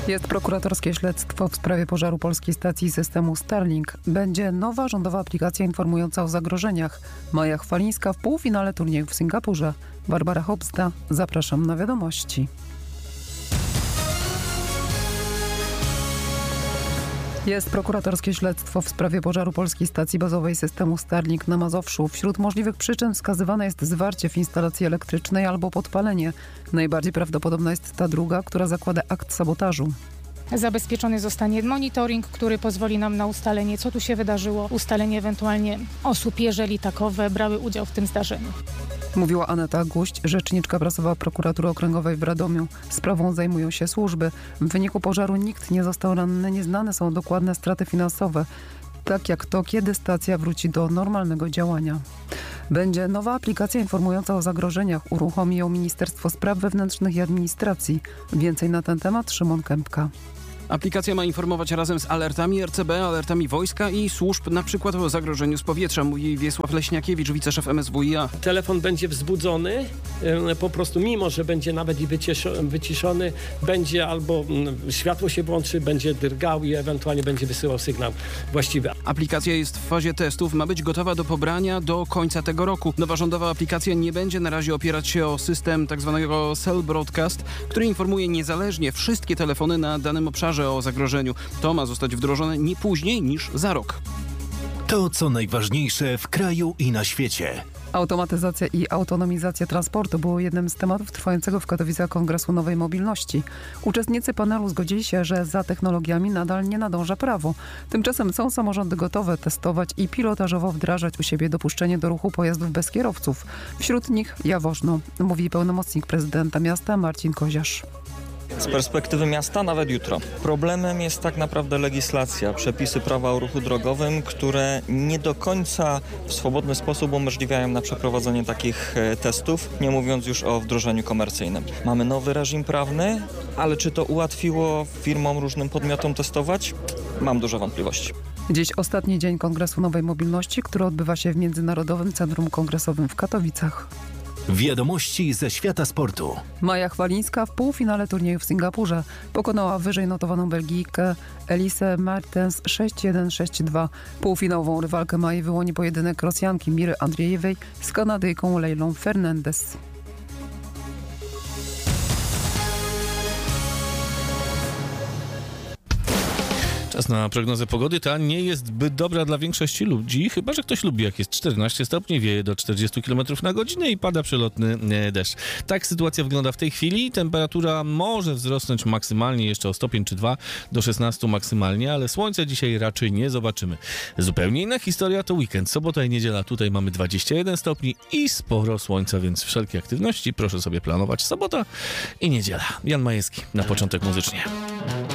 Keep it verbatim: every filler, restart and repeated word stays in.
Jest prokuratorskie śledztwo w sprawie pożaru polskiej stacji systemu Starlink. Będzie nowa rządowa aplikacja informująca o zagrożeniach. Maja Chwalińska w półfinale turnieju w Singapurze. Barbara Hopsta, zapraszam na wiadomości. Jest prokuratorskie śledztwo w sprawie pożaru polskiej stacji bazowej systemu Starlink na Mazowszu. Wśród możliwych przyczyn wskazywane jest zwarcie w instalacji elektrycznej albo podpalenie. Najbardziej prawdopodobna jest ta druga, która zakłada akt sabotażu. Zabezpieczony zostanie monitoring, który pozwoli nam na ustalenie, co tu się wydarzyło, ustalenie ewentualnie osób, jeżeli takowe brały udział w tym zdarzeniu. Mówiła Aneta Guść, rzeczniczka prasowa Prokuratury Okręgowej w Radomiu. Sprawą zajmują się służby. W wyniku pożaru nikt nie został ranny, nieznane są dokładne straty finansowe. Tak jak to, kiedy stacja wróci do normalnego działania. Będzie nowa aplikacja informująca o zagrożeniach. Uruchomi ją Ministerstwo Spraw Wewnętrznych i Administracji. Więcej na ten temat Szymon Kępka. Aplikacja ma informować razem z alertami R C B, alertami wojska i służb, na przykład o zagrożeniu z powietrza, mówi Wiesław Leśniakiewicz, wiceszef M S W i A. Telefon będzie wzbudzony, po prostu mimo, że będzie nawet i wyciszony, będzie albo światło się włączy, będzie drgał i ewentualnie będzie wysyłał sygnał właściwy. Aplikacja jest w fazie testów, ma być gotowa do pobrania do końca tego roku. Nowa rządowa aplikacja nie będzie na razie opierać się o system tzw. Cell Broadcast, który informuje niezależnie wszystkie telefony na danym obszarze o zagrożeniu. To ma zostać wdrożone nie później niż za rok. To, co najważniejsze w kraju i na świecie. Automatyzacja i autonomizacja transportu było jednym z tematów trwającego w Katowicach Kongresu Nowej Mobilności. Uczestnicy panelu zgodzili się, że za technologiami nadal nie nadąża prawo. Tymczasem są samorządy gotowe testować i pilotażowo wdrażać u siebie dopuszczenie do ruchu pojazdów bez kierowców. Wśród nich Jaworzno, mówi pełnomocnik prezydenta miasta Marcin Koziarz. Z perspektywy miasta nawet jutro. Problemem jest tak naprawdę legislacja, przepisy prawa o ruchu drogowym, które nie do końca w swobodny sposób umożliwiają na przeprowadzenie takich testów, nie mówiąc już o wdrożeniu komercyjnym. Mamy nowy reżim prawny, ale czy to ułatwiło firmom, różnym podmiotom testować? Mam duże wątpliwości. Dziś ostatni dzień Kongresu Nowej Mobilności, który odbywa się w Międzynarodowym Centrum Kongresowym w Katowicach. Wiadomości ze świata sportu. Maja Chwalińska w półfinale turnieju w Singapurze pokonała wyżej notowaną Belgijkę Elisę Mertens sześć jeden sześć dwa. Półfinałową rywalkę Maji wyłoni pojedynek Rosjanki Miry Andriejewej z Kanadyjką Leilą Fernandez. Czas na prognozę pogody. Ta nie jest zbyt dobra dla większości ludzi, chyba że ktoś lubi, jak jest czternaście stopni, wieje do czterdzieści kilometrów na godzinę i pada przelotny deszcz. Tak sytuacja wygląda w tej chwili. Temperatura może wzrosnąć maksymalnie jeszcze o stopień czy dwa, do szesnastu maksymalnie, ale słońca dzisiaj raczej nie zobaczymy. Zupełnie inna historia to weekend. Sobota i niedziela. Tutaj mamy dwadzieścia jeden stopni i sporo słońca, więc wszelkie aktywności proszę sobie planować sobota i niedziela. Jan Majewski na początek muzycznie.